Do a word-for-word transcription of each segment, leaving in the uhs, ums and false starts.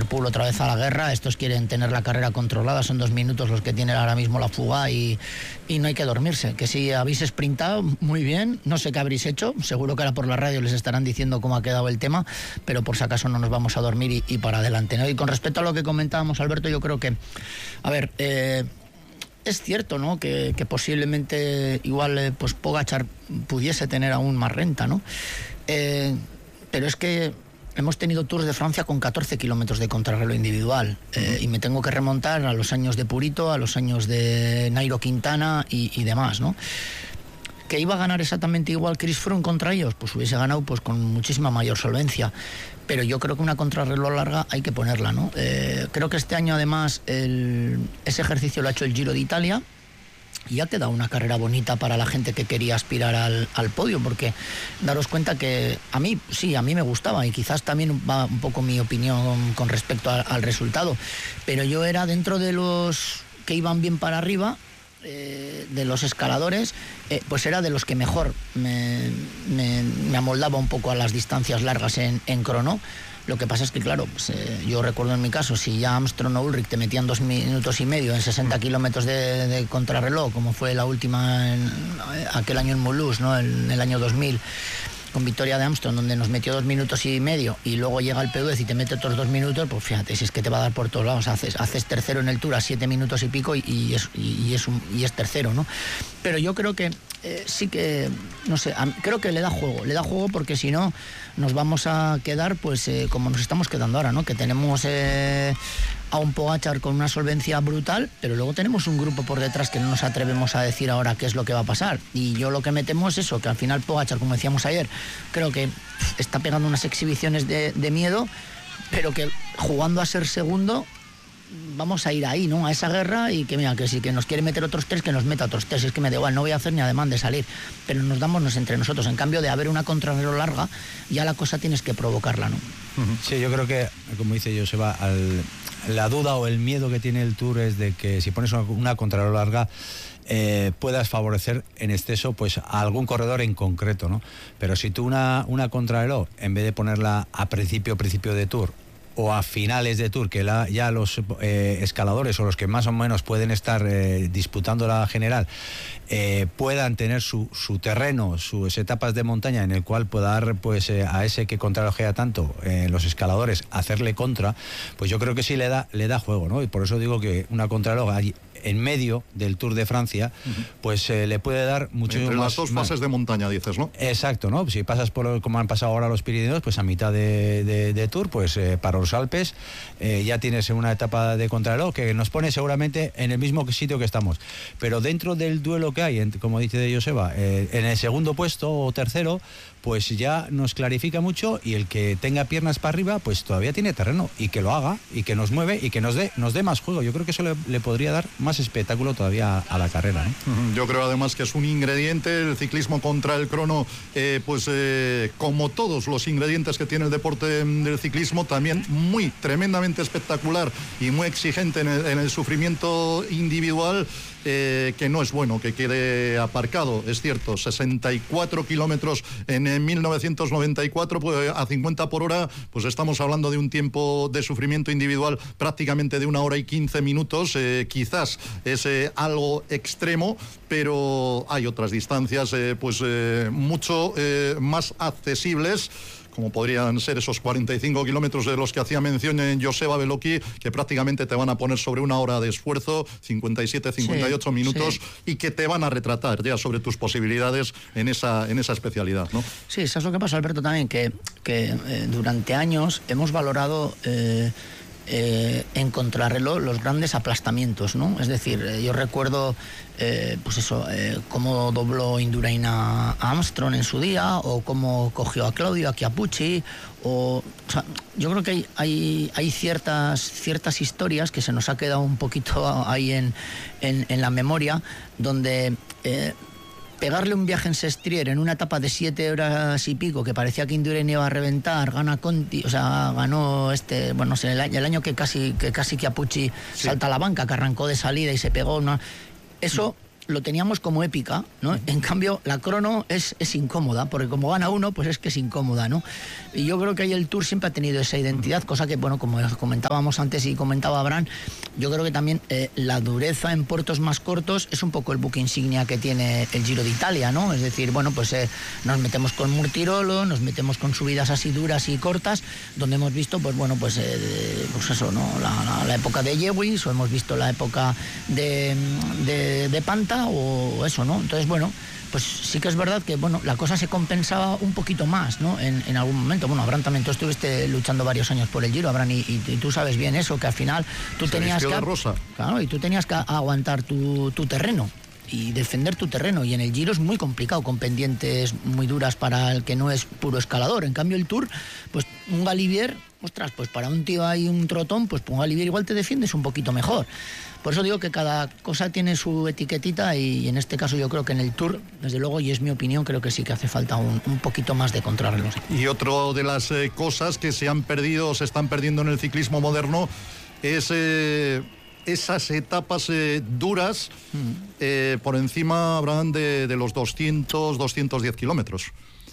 Pool otra vez a la guerra, estos quieren tener la carrera controlada, son dos minutos los que tienen ahora mismo la fuga y, y no hay que dormirse, que si habéis sprintado, muy bien, no sé qué habréis hecho, seguro que ahora por la radio les estarán diciendo cómo ha quedado el tema, pero por si acaso no nos vamos a dormir y, y para adelante, ¿no? Y con respecto a lo que comentábamos, Alberto, yo creo que, a ver, eh, es cierto, ¿no?, que, que posiblemente igual eh, pues Pogačar pudiese tener aún más renta, ¿no? Eh, pero es que hemos tenido Tours de Francia con catorce kilómetros de contrarreloj individual, eh, uh-huh. y me tengo que remontar a los años de Purito, a los años de Nairo Quintana y, y demás, ¿no? ¿Que iba a ganar exactamente igual Chris Froome contra ellos? Pues hubiese ganado pues con muchísima mayor solvencia. Pero yo creo que una contrarreloj larga hay que ponerla, ¿no? Eh, creo que este año además el, ese ejercicio lo ha hecho el Giro de Italia y ha quedado una carrera bonita para la gente que quería aspirar al, al podio, porque daros cuenta que a mí, sí, a mí me gustaba y quizás también va un poco mi opinión con respecto a, al resultado, pero yo era dentro de los que iban bien para arriba, Eh, de los escaladores, eh, pues era de los que mejor me, me, me amoldaba un poco a las distancias largas en, en crono. Lo que pasa es que, claro, pues, eh, yo recuerdo en mi caso, si ya Armstrong o Ulrich te metían dos minutos y medio en sesenta kilómetros de, de contrarreloj, como fue la última en aquel año en Mulhouse, ¿no?, en el año dos mil, con victoria de Armstrong, donde nos metió dos minutos y medio, y luego llega el P D E Z y te mete otros dos minutos, pues fíjate, si es que te va a dar por todos lados, haces, haces tercero en el Tour a siete minutos y pico y, y, es, y, es un, y es tercero, ¿no? Pero yo creo que eh, sí que, no sé, a, creo que le da juego, le da juego porque si no nos vamos a quedar pues eh, como nos estamos quedando ahora, ¿no? Que tenemos eh, a un Pogačar con una solvencia brutal, pero luego tenemos un grupo por detrás que no nos atrevemos a decir ahora qué es lo que va a pasar. Y yo lo que me temo es eso, que al final Pogačar, como decíamos ayer, creo que está pegando unas exhibiciones de, de miedo, pero que jugando a ser segundo vamos a ir ahí, ¿no?, a esa guerra, y que mira, que si que nos quiere meter otros tres, que nos meta otros tres, es que me da igual, no voy a hacer ni ademán de salir, pero nos damos entre nosotros. En cambio, de haber una contrarreloj larga, ya la cosa tienes que provocarla, ¿no? Sí, yo creo que, como dice Joseba, al, la duda o el miedo que tiene el Tour es de que si pones una, una contrarreloj larga, Eh, puedas favorecer en exceso pues a algún corredor en concreto, ¿no? Pero si tú una, una contrarreloj, en vez de ponerla a principio principio de Tour o a finales de Tour, que la, ya los eh, escaladores o los que más o menos pueden estar eh, disputando la general eh, puedan tener su, su terreno, sus etapas de montaña en el cual pueda dar pues eh, a ese que contrarrelojea tanto eh, los escaladores hacerle contra, pues yo creo que sí le da, le da juego, ¿no? Y por eso digo que una contrarreloj allí en medio del Tour de Francia, uh-huh. pues eh, le puede dar mucho Entre más... las dos más. fases de montaña, dices, ¿no? Exacto, ¿no? Si pasas por, como han pasado ahora los Pirineos, pues a mitad de, de, de Tour, pues eh, para los Alpes, eh, ya tienes una etapa de contrarreloj que nos pone seguramente en el mismo sitio que estamos. Pero dentro del duelo que hay, en, como dice de Joseba, eh, en el segundo puesto o tercero, pues ya nos clarifica mucho, y el que tenga piernas para arriba, pues todavía tiene terreno, y que lo haga, y que nos mueve, y que nos dé, nos dé más juego. Yo creo que eso le, le podría dar más espectáculo todavía a, a la carrera, ¿no? Yo creo además que es un ingrediente, el ciclismo contra el crono, eh, pues eh, como todos los ingredientes que tiene el deporte del ciclismo, también muy tremendamente espectacular y muy exigente en el, en el sufrimiento individual. Eh, que no es bueno que quede aparcado, es cierto, sesenta y cuatro kilómetros en, en mil novecientos noventa y cuatro, pues, a cincuenta por hora, pues estamos hablando de un tiempo de sufrimiento individual prácticamente de una hora y quince minutos, eh, quizás es eh, algo extremo, pero hay otras distancias eh, pues eh, mucho eh, más accesibles, como podrían ser esos cuarenta y cinco kilómetros de los que hacía mención en Joseba Bellocchi, que prácticamente te van a poner sobre una hora de esfuerzo, cincuenta y siete, cincuenta y ocho sí, minutos, sí. Y que te van a retratar ya sobre tus posibilidades en esa, en esa especialidad, ¿no? Sí, eso es lo que pasa, Alberto, también, que, que eh, durante años hemos valorado... Eh, Eh, en contrarreloj los grandes aplastamientos, ¿no? Es decir, eh, yo recuerdo eh, pues eso, eh, cómo dobló Indurain a Armstrong en su día, o cómo cogió a Claudio, a Chiappucci, o, o sea, yo creo que hay, hay, hay ciertas, ciertas historias que se nos ha quedado un poquito ahí en, en, en la memoria, donde eh, pegarle un viaje en Sestriere en una etapa de siete horas y pico, que parecía que Indurain iba a reventar, gana Conti, o sea, ganó este, bueno, no sé, el año, el año que casi que casi Chiappucci sí. salta a la banca, que arrancó de salida y se pegó una... Eso lo teníamos como épica, ¿no? En cambio, la crono es, es incómoda, porque como gana uno, pues es que es incómoda, ¿no? Y yo creo que ahí el Tour siempre ha tenido esa identidad, cosa que, bueno, como comentábamos antes y comentaba Abraham, yo creo que también eh, la dureza en puertos más cortos es un poco el buque insignia que tiene el Giro de Italia, ¿no? Es decir, bueno, pues eh, nos metemos con Murtirolo, nos metemos con subidas así duras y cortas, donde hemos visto, pues bueno, pues, eh, pues eso, ¿no? La, la, la época de Lewis, o hemos visto la época de, de, de Panta, o eso, ¿no? Entonces, bueno, pues sí que es verdad que, bueno, la cosa se compensaba un poquito más, ¿no? En, en algún momento. Bueno, Abraham, también tú estuviste luchando varios años por el Giro, Abraham, y, y, y tú sabes bien eso, que al final tú se tenías que... de rosa. Claro, y tú tenías que aguantar tu, tu terreno y defender tu terreno, y en el Giro es muy complicado, con pendientes muy duras para el que no es puro escalador. En cambio el Tour, pues un Galibier, ostras, pues para un tío ahí, un trotón, pues un Galibier igual te defiendes un poquito mejor. Por eso digo que cada cosa tiene su etiquetita, y en este caso yo creo que en el Tour, desde luego, y es mi opinión, creo que sí que hace falta un, un poquito más de contrarreloj. Y otro de las eh, cosas que se han perdido, se están perdiendo en el ciclismo moderno, es eh, esas etapas eh, duras mm. eh, por encima, Abraham, de, de los doscientos, doscientos diez kilómetros.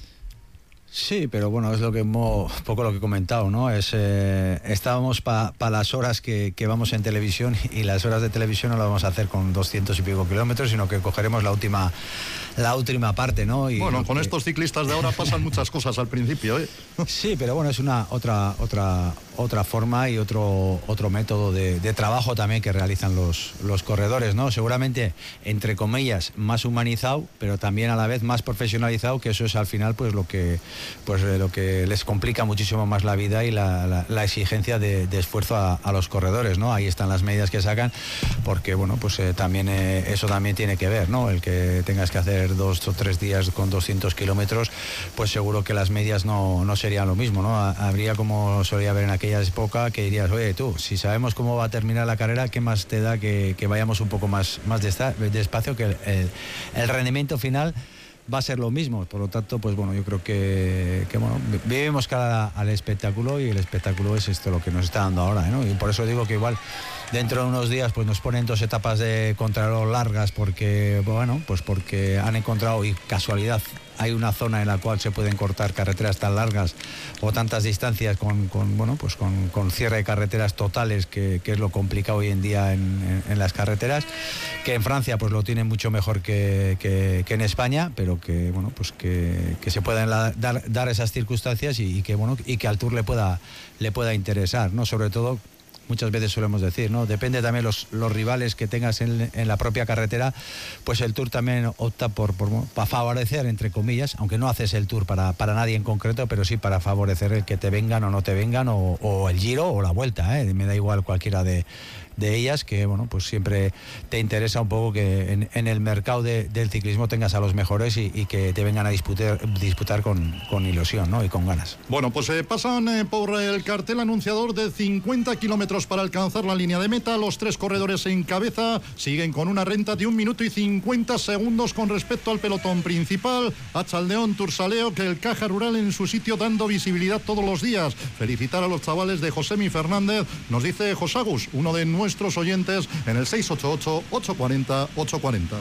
Sí, pero bueno, es lo que hemos, poco lo que he comentado, ¿no? Es, eh, estábamos para pa las horas que, que vamos en televisión, y las horas de televisión no las vamos a hacer con doscientos y pico kilómetros, sino que cogeremos la última, la última parte, ¿no? Y bueno, con que... estos ciclistas de ahora pasan muchas cosas al principio, ¿eh? Sí, pero bueno, es una otra otra otra forma y otro otro método de, de trabajo también que realizan los, los corredores, ¿no? Seguramente, entre comillas, más humanizado, pero también a la vez más profesionalizado, que eso es al final pues lo que pues eh, lo que les complica muchísimo más la vida y la, la, la exigencia de, de esfuerzo a, a los corredores, ¿no? Ahí están las medidas que sacan, porque bueno, pues eh, también eh, eso también tiene que ver, ¿no? El que tengas que hacer dos o tres días con doscientos kilómetros, pues seguro que las medias no, no serían lo mismo, ¿no? Habría, como solía haber en aquella época, que dirías, oye, tú, si sabemos cómo va a terminar la carrera, ¿qué más te da que, que vayamos un poco más, más despacio, que el, el, el rendimiento final va a ser lo mismo? Por lo tanto, pues bueno, yo creo que, que bueno, vivimos cara al espectáculo, y el espectáculo es esto lo que nos está dando ahora, ¿no? Y por eso digo que igual dentro de unos días pues nos ponen dos etapas de contrarreloj largas, porque bueno, pues porque han encontrado, y casualidad, hay una zona en la cual se pueden cortar carreteras tan largas o tantas distancias con, con bueno, pues con, con cierre de carreteras totales, que, que es lo complicado hoy en día en, en, en las carreteras, que en Francia pues lo tienen mucho mejor que, que, que en España, pero que bueno, pues que, que se puedan la, dar, dar esas circunstancias, y, y que bueno, y que al Tour le pueda le pueda interesar, ¿no? Sobre todo, muchas veces solemos decir, ¿no? Depende también los, los rivales que tengas en, en la propia carretera, pues el Tour también opta por, por para favorecer, entre comillas, aunque no haces el Tour para, para nadie en concreto, pero sí para favorecer el que te vengan o no te vengan, o, o el Giro o la Vuelta, ¿eh? Me da igual cualquiera de, de ellas, que bueno, pues siempre te interesa un poco que en, en el mercado de, del ciclismo tengas a los mejores, y, y que te vengan a disputar, disputar con, con ilusión, ¿no? Y con ganas. Bueno, pues eh, pasan eh, por el cartel anunciador de cincuenta kilómetros para alcanzar la línea de meta. Los tres corredores en cabeza siguen con una renta de un minuto y cincuenta segundos con respecto al pelotón principal. Achaldeón, Tursaleo, que el Caja Rural en su sitio, dando visibilidad todos los días. Felicitar a los chavales de Josemi Fernández, nos dice Josagus, uno de nuestros oyentes, en el seis ocho ocho, ocho cuatro cero, ocho cuatro cero.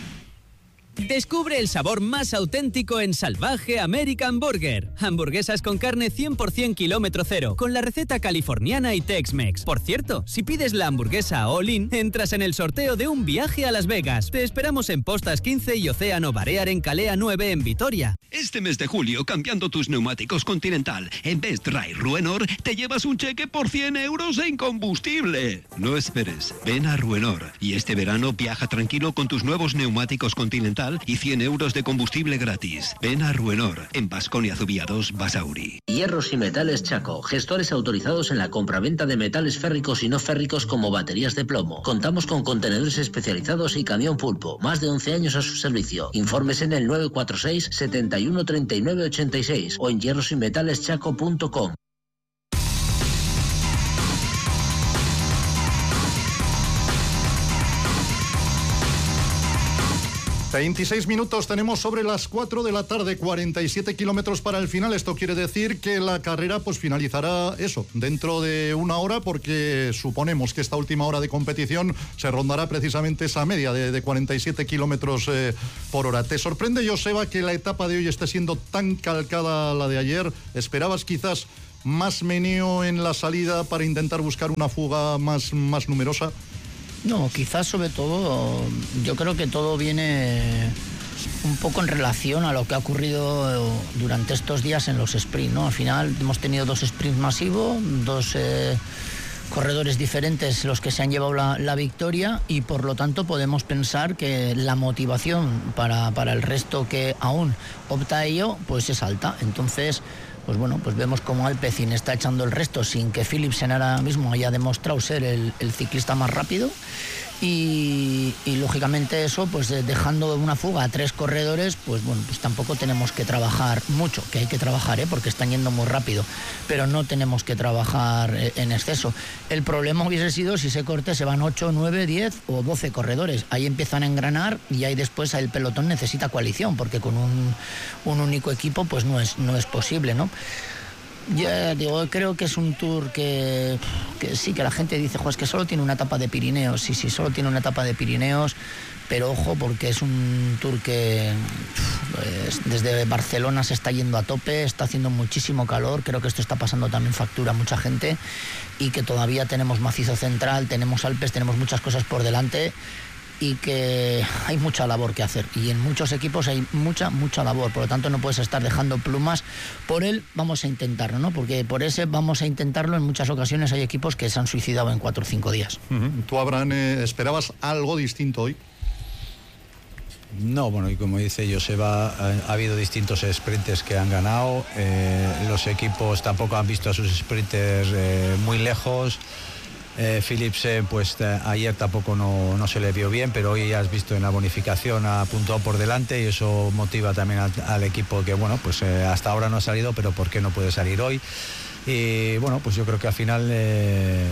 Descubre el sabor más auténtico en Salvaje American Burger. Hamburguesas con carne cien por ciento kilómetro cero, con la receta californiana y Tex-Mex. Por cierto, si pides la hamburguesa all-in, entras en el sorteo de un viaje a Las Vegas. Te esperamos en Postas quince y Océano Balear en Calea nueve en Vitoria. Este mes de julio, cambiando tus neumáticos Continental en Best Dry Ruenor, te llevas un cheque por cien euros en combustible. No esperes, ven a Ruenor, y este verano viaja tranquilo con tus nuevos neumáticos Continental y cien euros de combustible gratis. Ven a Ruenor, en Baskonia Zubia dos, Basauri. Hierros y Metales Chaco, gestores autorizados en la compraventa de metales férricos y no férricos como baterías de plomo. Contamos con contenedores especializados y camión pulpo. Más de once años a su servicio. Informes en el nueve cuatro seis, setenta y uno, treinta y nueve, ochenta y seis o en hierros y metales chaco punto com. veintiséis minutos tenemos sobre las cuatro de la tarde, cuarenta y siete kilómetros para el final. Esto quiere decir que la carrera pues finalizará eso, dentro de una hora, porque suponemos que esta última hora de competición se rondará precisamente esa media de, de cuarenta y siete kilómetros eh, por hora. ¿Te sorprende, Joseba, que la etapa de hoy esté siendo tan calcada a la de ayer? ¿Esperabas quizás más meneo en la salida para intentar buscar una fuga más, más numerosa? No, quizás sobre todo, yo creo que todo viene un poco en relación a lo que ha ocurrido durante estos días en los sprints, ¿no? Al final hemos tenido dos sprints masivos, dos eh, corredores diferentes los que se han llevado la, la victoria, y por lo tanto podemos pensar que la motivación para, para el resto que aún opta a ello, pues es alta. Entonces, pues bueno, pues vemos como Alpecin está echando el resto sin que Philipsen ahora mismo haya demostrado ser el, el ciclista más rápido, y, y lógicamente eso, pues dejando una fuga a tres corredores, pues bueno, pues tampoco tenemos que trabajar mucho, que hay que trabajar, ¿eh? Porque están yendo muy rápido, pero no tenemos que trabajar en exceso. El problema hubiese sido si ese corte se van ocho, nueve, diez o doce corredores, ahí empiezan a engranar y ahí después el pelotón necesita coalición, porque con un, un único equipo pues no es, no es posible, ¿no? Ya digo, creo que es un tour que, que sí, que la gente dice, jo, es que solo tiene una etapa de Pirineos. Sí, sí, solo tiene una etapa de Pirineos, pero ojo, porque es un tour que pues, desde Barcelona se está yendo a tope, está haciendo muchísimo calor, creo que esto está pasando también factura a mucha gente, y que todavía tenemos macizo central, tenemos Alpes, tenemos muchas cosas por delante, y que hay mucha labor que hacer, y en muchos equipos hay mucha, mucha labor, por lo tanto no puedes estar dejando plumas. Por él vamos a intentarlo, ¿no? Porque por ese vamos a intentarlo, en muchas ocasiones hay equipos que se han suicidado en cuatro o cinco días. Uh-huh. ¿Tú, Abraham, eh, esperabas algo distinto hoy? No, bueno, y como dice Joseba, ha, ha habido distintos sprinters que han ganado, eh, los equipos tampoco han visto a sus sprinters eh, muy lejos. Eh, Philipsen, pues eh, ayer tampoco no, no se le vio bien, pero hoy has visto en la bonificación ha puntuado por delante, y eso motiva también al, al equipo que, bueno, pues eh, hasta ahora no ha salido, pero ¿por qué no puede salir hoy? Y bueno, pues yo creo que al final eh,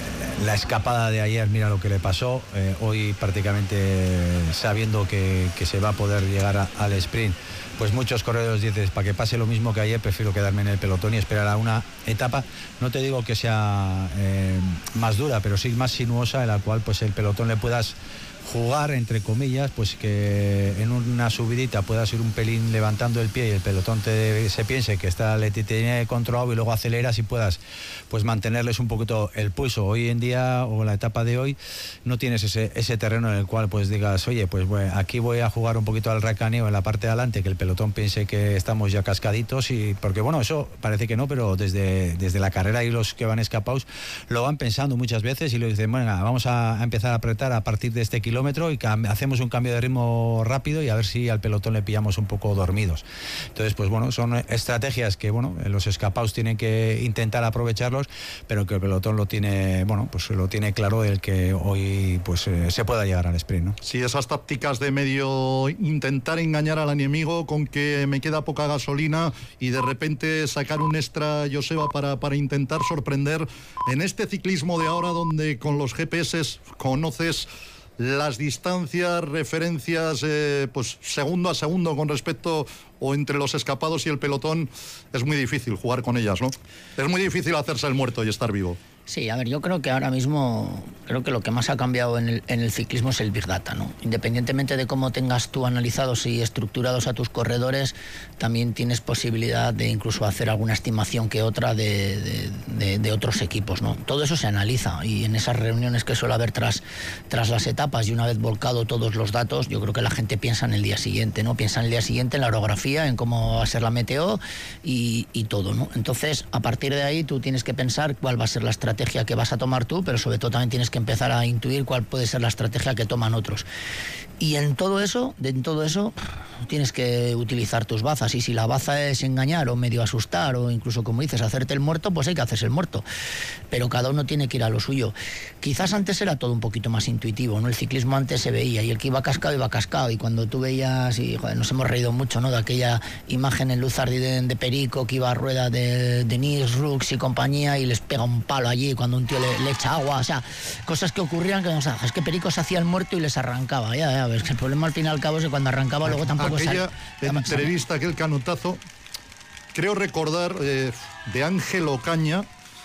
la escapada de ayer, mira lo que le pasó, eh, hoy prácticamente sabiendo que, que se va a poder llegar a, al sprint, pues muchos corredores dicen, para que pase lo mismo que ayer, prefiero quedarme en el pelotón y esperar a una etapa, no te digo que sea eh, más dura, pero sí más sinuosa, en la cual pues el pelotón le puedas jugar, entre comillas, pues que en una subidita puedas ir un pelín levantando el pie y el pelotón te, se piense que está, le tiene controlado, y luego aceleras y puedas pues mantenerles un poquito el pulso. Hoy en día, o la etapa de hoy, no tienes ese, ese terreno en el cual pues digas, oye, pues bueno, aquí voy a jugar un poquito al racaneo en la parte de adelante, que el pelotón piense que estamos ya cascaditos, y porque bueno, eso parece que no, pero desde, desde la carrera, y los que van escapados lo van pensando muchas veces y lo dicen, bueno, vamos a, a empezar a apretar a partir de este kilómetro, y hacemos un cambio de ritmo rápido y a ver si al pelotón le pillamos un poco dormidos. Entonces, pues bueno, son estrategias que, bueno, los escapados tienen que intentar aprovecharlos, pero que el pelotón lo tiene, bueno, pues lo tiene claro, el que hoy pues eh, se pueda llegar al sprint, ¿no? Sí, esas tácticas de medio intentar engañar al enemigo con que me queda poca gasolina y de repente sacar un extra, Joseba, para, para intentar sorprender en este ciclismo de ahora, donde con los G P S conoces las distancias, referencias, eh, pues segundo a segundo con respecto, o entre los escapados y el pelotón, es muy difícil jugar con ellas, ¿no? Es muy difícil hacerse el muerto y estar vivo. Sí, a ver, yo creo que ahora mismo, creo que lo que más ha cambiado en el, en el ciclismo es el Big Data, ¿no? Independientemente de cómo tengas tú analizados y estructurados a tus corredores, también tienes posibilidad de incluso hacer alguna estimación que otra de, de, de, de otros equipos, ¿no? Todo eso se analiza, y en esas reuniones que suele haber tras, tras las etapas, y una vez volcado todos los datos, yo creo que la gente piensa en el día siguiente, ¿no? Piensa en el día siguiente, en la orografía, en cómo va a ser la meteo y, y todo, ¿no? Entonces, a partir de ahí tú tienes que pensar cuál va a ser la estrategia que vas a tomar tú, pero sobre todo también tienes que empezar a intuir cuál puede ser la estrategia que toman otros. Y en todo eso, en todo eso, tienes que utilizar tus bazas, y si la baza es engañar o medio asustar, o incluso, como dices, hacerte el muerto, pues hay que hacerse el muerto. Pero cada uno tiene que ir a lo suyo. Quizás antes era todo un poquito más intuitivo, ¿no? El ciclismo antes se veía, y el que iba cascado, iba cascado, y cuando tú veías, y joder, nos hemos reído mucho, ¿no?, de aquella imagen en Luzardi de, de Perico, que iba a rueda de Denise Rux y compañía, y les pega un palo allí aquí cuando un tío le, le echa agua, o sea, cosas que ocurrían que, o sea, es que Perico se hacía el muerto y les arrancaba, ya, ya, ves que el problema al fin y al cabo es que cuando arrancaba luego tampoco aquella sal, entrevista, aquel canotazo, creo recordar eh, de Ángel Ocaña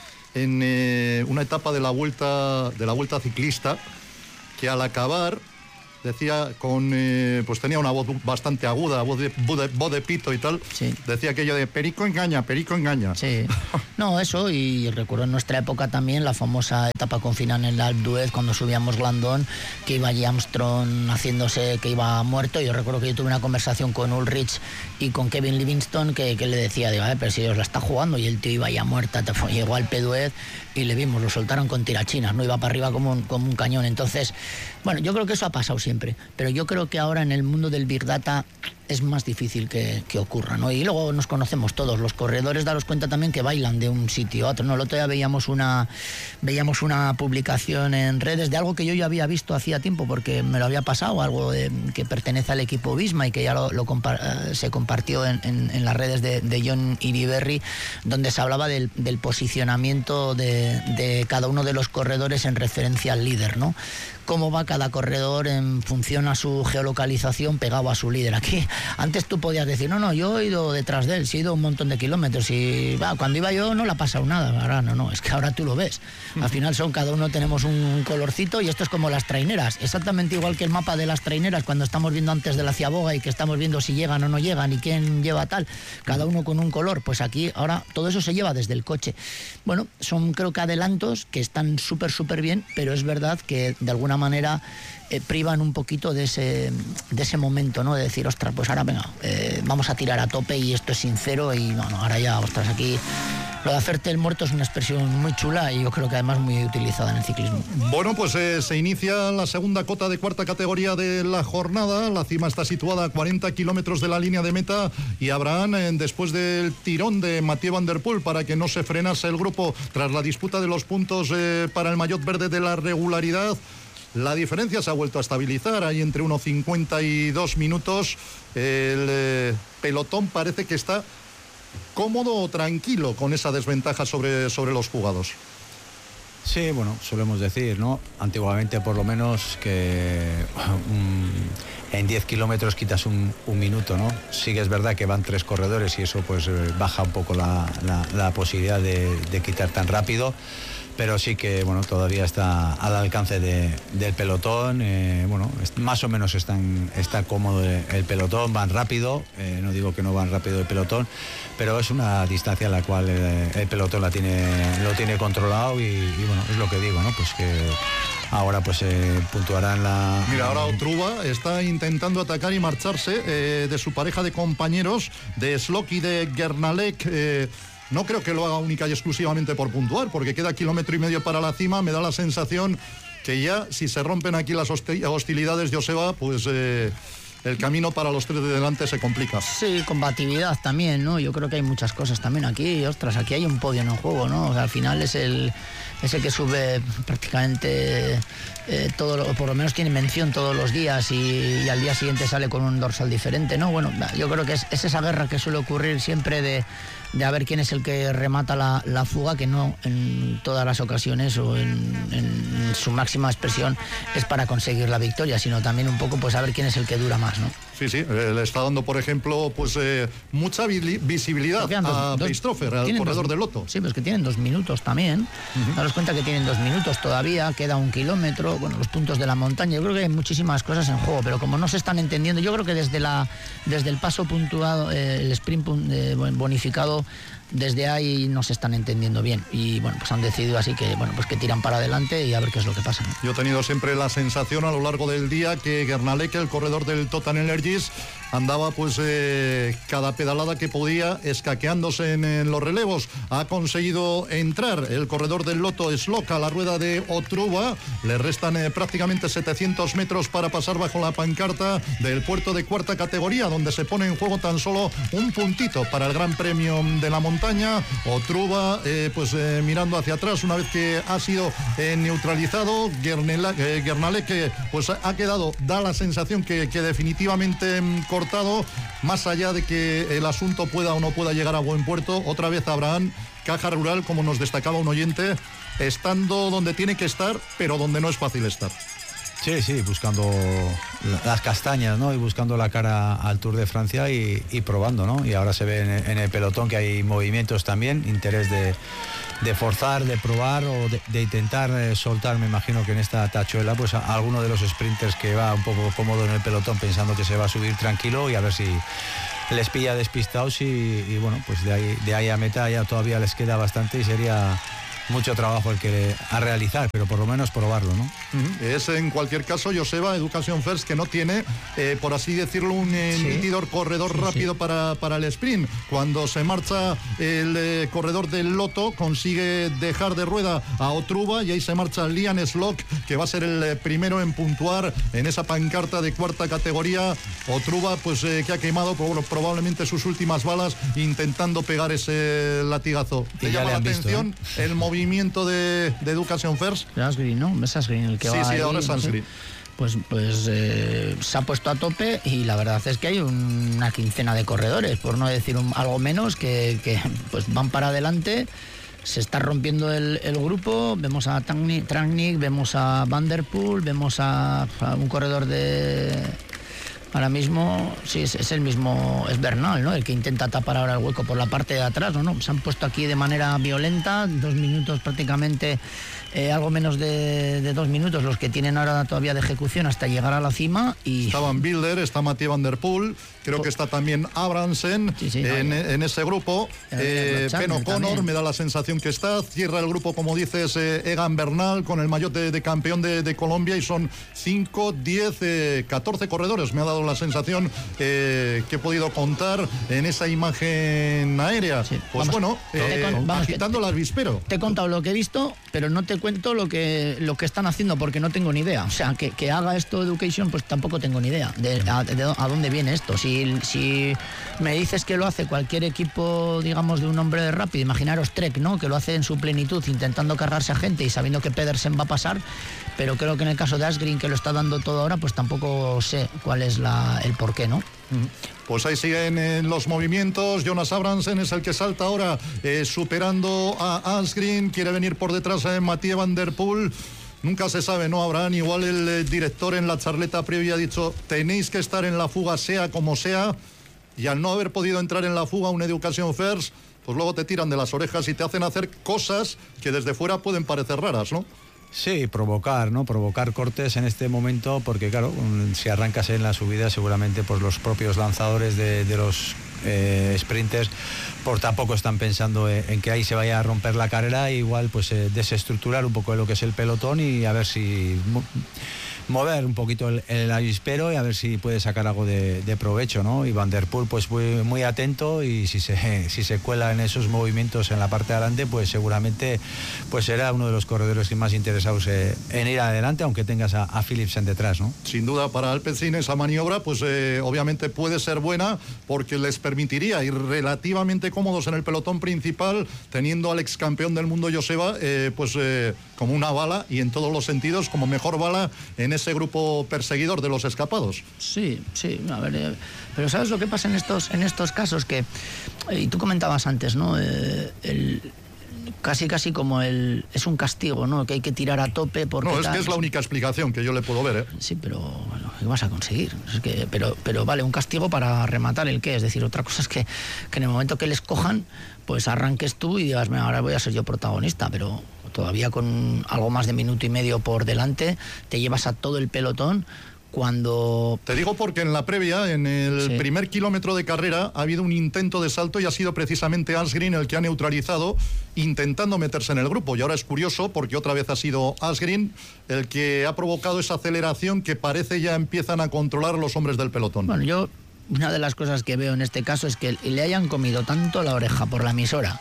en eh, una etapa de la vuelta de la vuelta ciclista, que al acabar decía con eh, pues tenía una voz bastante aguda, voz de, voz de, voz de pito y tal, sí. Decía aquello de Perico engaña, Perico engaña. Sí, no, eso, y recuerdo en nuestra época también la famosa etapa con final en el Alpe d'Huez cuando subíamos Glandón, que iba allí Armstrong haciéndose que iba muerto. Yo recuerdo que yo tuve una conversación con Ulrich y con Kevin Livingston que, que le decía, digo, pero si os la está jugando, y el tío iba ya muerta, llegó al Alpe d'Huez y le vimos, lo soltaron con tirachinas, no iba para arriba como un, como un cañón. Entonces, bueno, yo creo que eso ha pasado siempre, pero yo creo que ahora en el mundo del Big Data es más difícil que, que ocurra, ¿no? Y luego nos conocemos todos, los corredores, daros cuenta también que bailan de un sitio a otro, ¿no? El otro día veíamos una, veíamos una publicación en redes de algo que yo ya había visto hacía tiempo porque me lo había pasado, algo de, que pertenece al equipo Visma y que ya lo, lo compa- se compartió en, en, en las redes de, de John Iriberri, donde se hablaba del, del posicionamiento de, de cada uno de los corredores en referencia al líder, ¿no? Cómo va cada corredor en función a su geolocalización pegado a su líder. Aquí, antes tú podías decir, no, no, yo he ido detrás de él, sí he ido un montón de kilómetros y va, cuando iba yo no le ha pasado nada. Ahora no, no, es que ahora tú lo ves. Al final son, cada uno tenemos un colorcito y esto es como las traineras, exactamente igual que el mapa de las traineras cuando estamos viendo antes de la ciaboga y que estamos viendo si llegan o no llegan y quién lleva tal, cada uno con un color. Pues aquí ahora todo eso se lleva desde el coche. Bueno, son creo que adelantos que están súper, súper bien, pero es verdad que de alguna manera eh, privan un poquito de ese, de ese momento, ¿no? De decir, ostras, pues ahora venga, eh, vamos a tirar a tope y esto es sincero y no, no, ahora ya, ostras, aquí lo de hacerte el muerto es una expresión muy chula y yo creo que además muy utilizada en el ciclismo. Bueno, pues eh, se inicia la segunda cota de cuarta categoría de la jornada. La cima está situada a cuarenta kilómetros de la línea de meta y Abraham, eh, después del tirón de Mathieu Van Der Poel para que no se frenase el grupo tras la disputa de los puntos eh, para el maillot verde de la regularidad, la diferencia se ha vuelto a estabilizar, hay entre uno cincuenta y dos minutos. El eh, pelotón parece que está cómodo o tranquilo con esa desventaja sobre, sobre los jugados. Sí, bueno, solemos decir, ¿no? Antiguamente por lo menos que um, en diez kilómetros quitas un, un minuto, ¿no? Sí que es verdad que van tres corredores y eso pues baja un poco la, la, la posibilidad de, de quitar tan rápido. Pero sí que bueno, todavía está al alcance de, del pelotón, eh, bueno, es, más o menos están, está cómodo el pelotón, van rápido, eh, no digo que no van rápido el pelotón, pero es una distancia en la cual eh, el pelotón la tiene, lo tiene controlado y, y bueno, es lo que digo, ¿no? Pues que ahora pues eh, puntuarán la... Mira, ahora Otruba está intentando atacar y marcharse eh, de su pareja de compañeros, de Slok y de Gernalek. eh, No creo que lo haga única y exclusivamente por puntuar, porque queda kilómetro y medio para la cima. Me da la sensación que ya, si se rompen aquí las hostilidades, Joseba, pues eh, el camino para los tres de delante se complica. Sí, combatividad también, ¿no? Yo creo que hay muchas cosas también aquí. Ostras, aquí hay un podio en el juego, ¿no? O sea, al final es el, es el que sube prácticamente eh, todo, lo, por lo menos tiene mención todos los días y, y al día siguiente sale con un dorsal diferente, ¿no? Bueno, yo creo que es, es esa guerra que suele ocurrir siempre de... de a ver quién es el que remata la, la fuga, que no en todas las ocasiones o en, en su máxima expresión es para conseguir la victoria, sino también un poco pues a ver quién es el que dura más, ¿no? Sí, sí, eh, le está dando, por ejemplo, pues eh, mucha vi- visibilidad dos, a Beistroffer, al corredor dos, de Lotto. Sí, pues que tienen dos minutos también. Uh-huh. Daros cuenta que tienen dos minutos todavía, queda un kilómetro, bueno, los puntos de la montaña. Yo creo que hay muchísimas cosas en juego, pero como no se están entendiendo, yo creo que desde la desde el paso puntuado, eh, el sprint eh, bonificado, desde ahí no se están entendiendo bien y bueno, pues han decidido así que bueno, pues que tiran para adelante y a ver qué es lo que pasa, ¿no? Yo he tenido siempre la sensación a lo largo del día que Gernalek, el corredor del Total Energies, andaba pues eh, cada pedalada que podía escaqueándose en, en los relevos. Ha conseguido entrar el corredor del Lotto Slok a la rueda de Otruba. Le restan eh, prácticamente setecientos metros para pasar bajo la pancarta del puerto de cuarta categoría, donde se pone en juego tan solo un puntito para el Gran Premio de la Montaña. Otruba eh, pues eh, mirando hacia atrás una vez que ha sido eh, neutralizado. Gernela, eh, Gernalek eh, pues ha quedado, da la sensación que, que definitivamente eh, cortado, más allá de que el asunto pueda o no pueda llegar a buen puerto. Otra vez Abraham caja rural, como nos destacaba un oyente, estando donde tiene que estar, pero donde no es fácil estar. Sí, sí, buscando las castañas, ¿no? Y buscando la cara al Tour de Francia y, y probando, ¿no? Y ahora se ve en, en el pelotón que hay movimientos también, interés de, de forzar, de probar o de, de intentar eh, soltar. Me imagino que en esta tachuela, pues a, a alguno de los sprinters que va un poco cómodo en el pelotón pensando que se va a subir tranquilo y a ver si les pilla despistados y, y bueno, pues de ahí, de ahí a meta ya todavía les queda bastante y sería mucho trabajo el que a realizar, pero por lo menos probarlo, ¿no? Uh-huh. Es en cualquier caso, Joseba, Education First, que no tiene, eh, por así decirlo, un eh, sí. nítidor corredor sí, rápido sí. Para, para el sprint. Cuando se marcha el eh, corredor del Lotto, consigue dejar de rueda a Otruba y ahí se marcha Liam Slock, que va a ser el eh, primero en puntuar en esa pancarta de cuarta categoría. Otruba, pues eh, que ha quemado por, probablemente sus últimas balas intentando pegar ese latigazo. ¿Te llama la atención visto, eh? el movimiento movimiento de, de Education First? Asgreen, ¿no? Es Asgreen el que sí, va Sí, sí, ahí, ahora es Asgreen. Pues, pues eh, se ha puesto a tope y la verdad es que hay una quincena de corredores, por no decir un, algo menos, que, que pues van para adelante. Se está rompiendo el, el grupo. Vemos a Trágnik, vemos a Van der Poel, vemos a, a un corredor de... Ahora mismo, sí, es, es el mismo, es Bernal, ¿no? El que intenta tapar ahora el hueco por la parte de atrás, ¿no? Se han puesto aquí de manera violenta, dos minutos prácticamente, eh, algo menos de, de dos minutos, los que tienen ahora todavía de ejecución hasta llegar a la cima. Y está Van Wilder, está Mathieu Van der Poel, creo que está también Abramsen sí, sí, en, no, en ese grupo. Eh, Ben O'Connor me da la sensación que está, cierra el grupo, como dices, eh, Egan Bernal con el maillot de, de campeón de, de Colombia y son cinco, diez, catorce corredores, me ha dado la sensación eh, que he podido contar en esa imagen aérea. Sí, pues vamos, bueno, eh, con, vamos, agitando el avispero. Te he contado lo que he visto, pero no te cuento lo que lo que están haciendo porque no tengo ni idea. O sea, que, que haga esto Education, pues tampoco tengo ni idea de a, de a dónde viene esto. Si, si me dices que lo hace cualquier equipo, digamos, de un hombre rápido, imaginaros Trek, ¿no? Que lo hace en su plenitud, intentando cargarse a gente y sabiendo que Pedersen va a pasar, pero creo que en el caso de Asgreen, que lo está dando todo ahora, pues tampoco sé cuál es la el por qué, ¿no? Pues ahí siguen en los movimientos. Jonas Abramsen es el que salta ahora, eh, superando a Asgreen. Quiere venir por detrás a Mathieu Van der Poel. Nunca se sabe, ¿no, Abraham? Igual el eh, director en la charleta previa ha dicho, tenéis que estar en la fuga sea como sea, y al no haber podido entrar en la fuga un Education First, pues luego te tiran de las orejas y te hacen hacer cosas que desde fuera pueden parecer raras, ¿no? Sí, provocar, ¿no? Provocar cortes en este momento, porque claro, si arrancas en la subida, seguramente pues los propios lanzadores de, de los eh, sprinters, por tampoco están pensando en, en que ahí se vaya a romper la carrera, e igual pues eh, desestructurar un poco de lo que es el pelotón y a ver si mover un poquito el, el avispero y a ver si puede sacar algo de, de provecho, ¿no? Y Van der Poel pues muy, muy atento, y si se, si se cuela en esos movimientos en la parte de adelante, pues seguramente pues será uno de los corredores que más interesados eh, en ir adelante, aunque tengas a, a Philipsen detrás, ¿no? Sin duda para Alpecin esa maniobra pues eh, obviamente puede ser buena, porque les permitiría ir relativamente cómodos en el pelotón principal, teniendo al ex campeón del mundo Joseba eh, pues eh, como una bala, y en todos los sentidos como mejor bala en ese grupo perseguidor de los escapados. Sí, sí, a ver, eh, pero ¿sabes lo que pasa en estos en estos casos? Que, eh, y tú comentabas antes, ¿no? Eh, el, casi casi como el es un castigo, ¿no? Que hay que tirar a tope porque no, es tal, que es la única explicación que yo le puedo ver, ¿eh? Sí, pero bueno, ¿qué vas a conseguir? Es que, pero, pero vale, un castigo para rematar el qué, es decir, otra cosa es que, que en el momento que les cojan, pues arranques tú y digas, ahora voy a ser yo protagonista, pero todavía con algo más de minuto y medio por delante, te llevas a todo el pelotón. Cuando... Te digo porque en la previa, en el sí. primer kilómetro de carrera, ha habido un intento de salto y ha sido precisamente Asgreen el que ha neutralizado, intentando meterse en el grupo. Y ahora es curioso porque otra vez ha sido Asgreen el que ha provocado esa aceleración que parece ya empiezan a controlar los hombres del pelotón. Bueno, yo una de las cosas que veo en este caso es que le hayan comido tanto la oreja por la emisora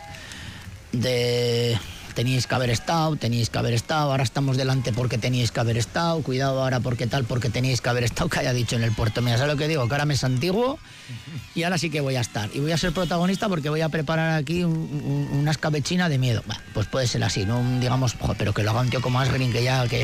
de... Teníais que haber estado, teníais que haber estado, ahora estamos delante porque teníais que haber estado, cuidado ahora porque tal, porque teníais que haber estado, que haya dicho en el puerto. Mira, ¿sabes lo que digo? Que ahora me es antiguo y ahora sí que voy a estar. Y voy a ser protagonista porque voy a preparar aquí un, un, una escabechina de miedo. Bueno, pues puede ser así, no digamos, joder, pero que lo haga un tío como Asgreen, que ya, que,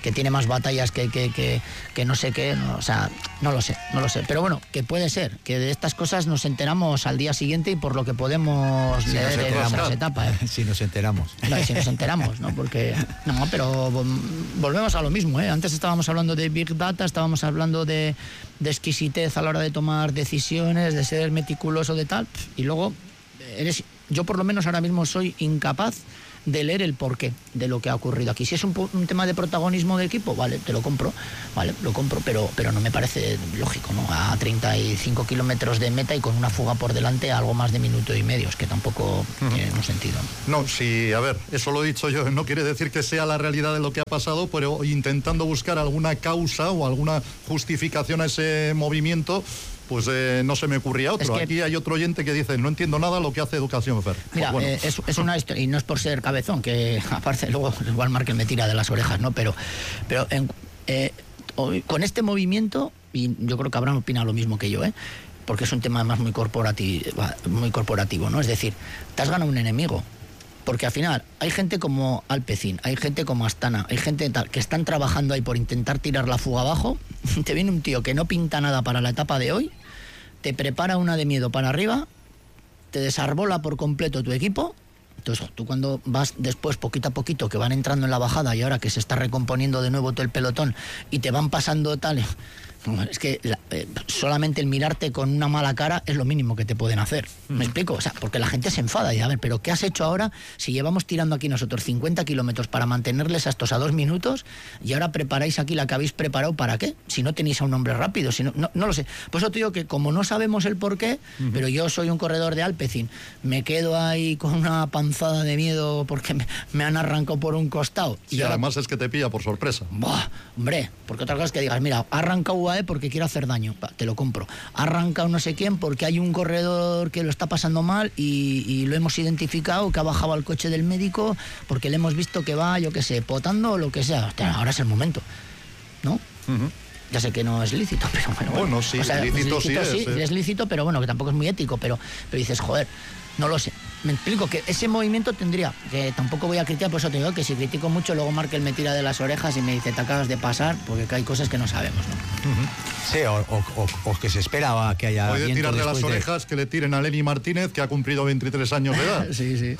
que tiene más batallas que, que, que, que no sé qué, no, o sea, no lo sé, no lo sé. Pero bueno, que puede ser, que de estas cosas nos enteramos al día siguiente y por lo que podemos si leer en otras etapas. ¿eh? Si nos enteramos. No, si nos enteramos, ¿no? Porque, no, pero volvemos a lo mismo, ¿eh? Antes estábamos hablando de Big Data, estábamos hablando de, de exquisitez a la hora de tomar decisiones, de ser meticuloso, de tal, y luego eres, yo por lo menos ahora mismo soy incapaz de leer el porqué de lo que ha ocurrido aquí. Si es un, un tema de protagonismo del equipo, vale, te lo compro, vale, lo compro, pero, pero no me parece lógico, ¿no? A treinta y cinco kilómetros de meta y con una fuga por delante a algo más de minuto y medio, es que tampoco uh-huh. tiene un sentido. No, sí, a ver, eso lo he dicho yo, no quiere decir que sea la realidad de lo que ha pasado, pero intentando buscar alguna causa o alguna justificación a ese movimiento, pues eh, no se me ocurría otro. Es que aquí hay otro oyente que dice, no entiendo nada lo que hace Educación Fer. Mira, pues bueno. eh, es, es una historia, y no es por ser cabezón, que aparte luego igual Markel me tira de las orejas, ¿no? Pero, pero en, eh, con este movimiento, y yo creo que Abraham opina lo mismo que yo, ¿eh? Porque es un tema además muy corporativo, muy corporativo, ¿no? Es decir, te has ganado un enemigo. Porque al final hay gente como Alpecin, hay gente como Astana, hay gente tal que están trabajando ahí por intentar tirar la fuga abajo. Te viene un tío que no pinta nada para la etapa de hoy, te prepara una de miedo para arriba, te desarbola por completo tu equipo. Entonces tú cuando vas después poquito a poquito que van entrando en la bajada y ahora que se está recomponiendo de nuevo todo el pelotón y te van pasando tal... Es que la, eh, solamente el mirarte con una mala cara es lo mínimo que te pueden hacer. ¿Me mm. explico? O sea, porque la gente se enfada y a ver, ¿pero qué has hecho ahora si llevamos tirando aquí nosotros cincuenta kilómetros para mantenerles a estos a dos minutos y ahora preparáis aquí la que habéis preparado para qué? Si no tenéis a un hombre rápido, si no, no, no lo sé. Por eso te digo que como no sabemos el por qué, uh-huh. pero yo soy un corredor de Alpecin, me quedo ahí con una panzada de miedo porque me, me han arrancado por un costado. Sí, y ahora, además es que te pilla por sorpresa. Buah, hombre, porque otra cosa es que digas, mira, ha arrancado U A E porque quiere hacer daño, te lo compro. Ha arrancado no sé quién porque hay un corredor que lo está pasando mal y, y lo hemos identificado, que ha bajado al coche del médico porque le hemos visto que va, yo qué sé, potando o lo que sea. Hostia, ahora es el momento, ¿no? Uh-huh. Ya sé que no es lícito, pero bueno. Bueno, sí, o sea, lícito, es lícito sí, sí es, es lícito, pero bueno, que tampoco es muy ético, pero, pero dices, joder, no lo sé. Me explico que ese movimiento tendría, que tampoco voy a criticar, por eso te digo que si critico mucho, luego Markel me tira de las orejas y me dice, te acabas de pasar, porque hay cosas que no sabemos, ¿no? Uh-huh. Sí, o, o, o, o que se esperaba que haya... Puede tirar de las de... orejas que le tiren a Lenny Martínez, que ha cumplido veintitrés años de edad. Sí, sí.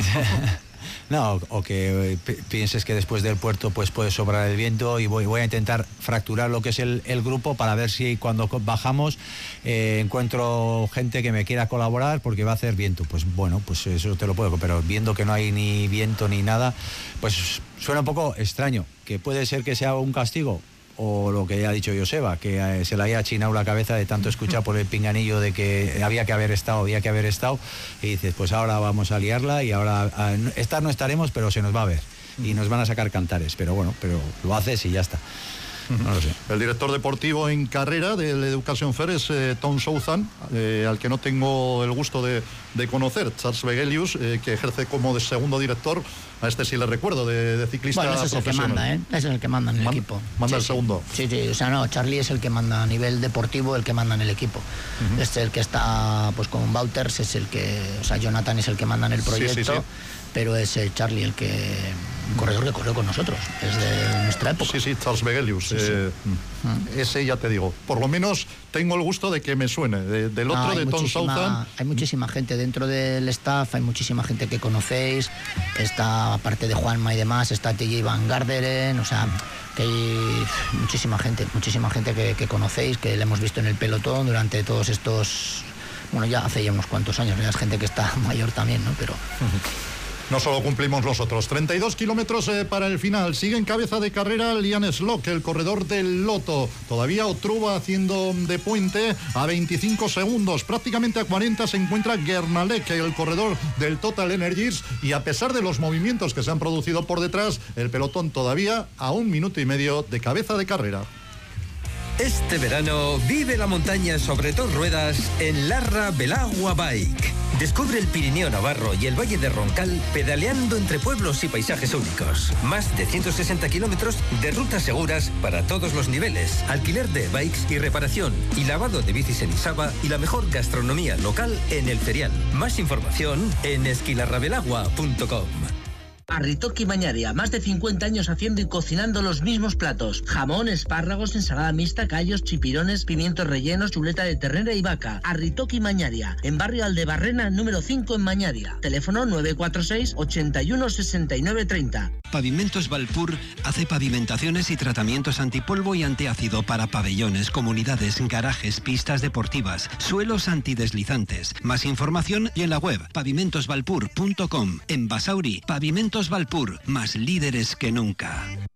No, o que p- pienses que después del puerto pues puede sobrar el viento y voy, voy a intentar fracturar lo que es el, el grupo para ver si cuando bajamos eh, encuentro gente que me quiera colaborar porque va a hacer viento. Pues bueno, pues eso te lo puedo, pero viendo que no hay ni viento ni nada, pues suena un poco extraño. Que puede ser que sea un castigo, o lo que ya ha dicho Joseba, que eh, se le haya achinado la cabeza de tanto escuchar por el pinganillo de que había que haber estado, había que haber estado, y dices, pues ahora vamos a liarla y ahora a, estar no estaremos, pero se nos va a ver y nos van a sacar cantares, pero bueno, pero lo haces y ya está. No lo sé. El director deportivo en carrera de la Educación Fer es eh, Tom Southern, eh, al que no tengo el gusto de, de conocer, Charles Vegelius, eh, que ejerce como de segundo director. A este sí le recuerdo, de, de ciclista bueno, ese es profesional. El que manda, ¿eh? Ese es el que manda en el Man, equipo. Manda sí, el segundo. Sí, sí, o sea, no, Charlie es el que manda a nivel deportivo, el que manda en el equipo. Uh-huh. Es el que está, pues con Wouters, es el que, o sea, Jonathan es el que manda en el proyecto, sí, sí, sí. Pero es eh, Charlie el que, un corredor que corrió con nosotros, es de nuestra época. Sí, sí, Charles Vegelius. Sí, eh, sí. Uh-huh. Ese ya te digo, por lo menos tengo el gusto de que me suene. De, del otro, ah, de Tom Southern. Hay muchísima gente dentro del staff, hay muchísima gente que conocéis, está, aparte de Juanma y demás, está T J Van Garderen, o sea, que hay muchísima gente, muchísima gente que, que conocéis, que le hemos visto en el pelotón durante todos estos, bueno, ya hace ya unos cuantos años, ya es gente que está mayor también, ¿no? Pero... Uh-huh. No solo cumplimos nosotros. treinta y dos kilómetros eh, para el final. Sigue en cabeza de carrera Lian Slock, el corredor del Lotto. Todavía Otruba haciendo de puente a veinticinco segundos. Prácticamente a cuarenta se encuentra Gernalek, el corredor del Total Energies. Y a pesar de los movimientos que se han producido por detrás, el pelotón todavía a un minuto y medio de cabeza de carrera. Este verano vive la montaña sobre dos ruedas en Larra Belagua Bike. Descubre el Pirineo Navarro y el Valle de Roncal pedaleando entre pueblos y paisajes únicos. Más de ciento sesenta kilómetros de rutas seguras para todos los niveles. Alquiler de bikes y reparación y lavado de bicis en Isaba y la mejor gastronomía local en el Ferial. Más información en esquilarrabelagua punto com. Arritoki Mañaria, más de cincuenta años haciendo y cocinando los mismos platos. Jamón, espárragos, ensalada mixta, callos, chipirones, pimientos rellenos, chuleta de ternera y vaca. Arritoki Mañaria, en barrio Aldebarrena, número cinco en Mañaria. Teléfono nueve cuatro seis, ochenta y uno, sesenta y nueve, treinta. Pavimentos Valpur hace pavimentaciones y tratamientos antipolvo y antiácido para pabellones, comunidades, garajes, pistas deportivas, suelos antideslizantes. Más información y en la web pavimentos valpur punto com. En Basauri, Pavimentos Valpur, más líderes que nunca.